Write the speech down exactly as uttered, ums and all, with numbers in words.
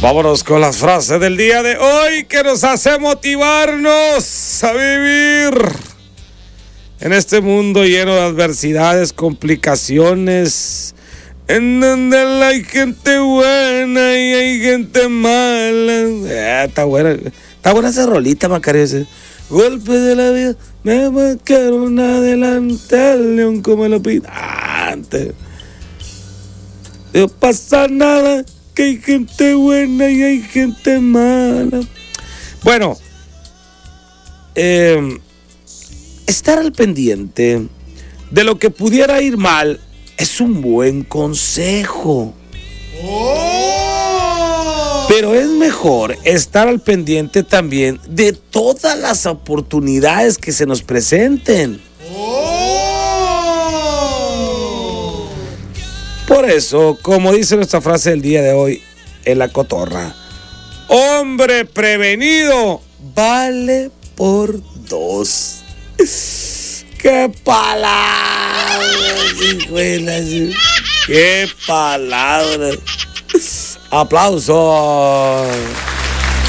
Vámonos con las frases del día de hoy que nos hace motivarnos a vivir en este mundo lleno de adversidades, complicaciones, en donde hay gente buena y hay gente mala. Eh, está buena, está buena esa rolita, Macario. Ese golpe de la vida, me marcaron adelante al león como lo pide antes. No pasa nada, que hay gente buena y hay gente mala. Bueno, eh, estar al pendiente de lo que pudiera ir mal es un buen consejo. ¡Oh! Pero es mejor estar al pendiente también de todas las oportunidades que se nos presenten. ¡Oh! Por eso, como dice nuestra frase del día de hoy en la cotorra, hombre prevenido vale por dos. ¡Qué palabras, hijuelas! ¡Qué palabras! ¡Aplausos!